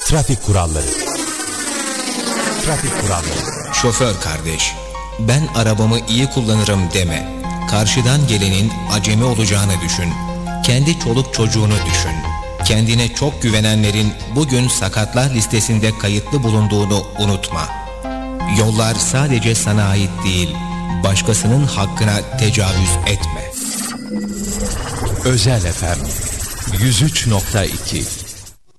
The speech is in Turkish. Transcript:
Trafik kuralları. Trafik kuralları. Şoför kardeş, ben arabamı iyi kullanırım deme. Karşıdan gelenin acemi olacağını düşün. Kendi çoluk çocuğunu düşün. Kendine çok güvenenlerin bugün sakatlar listesinde kayıtlı bulunduğunu unutma. Yollar sadece sana ait değil, başkasının hakkına tecavüz etme. Özel FM 103.2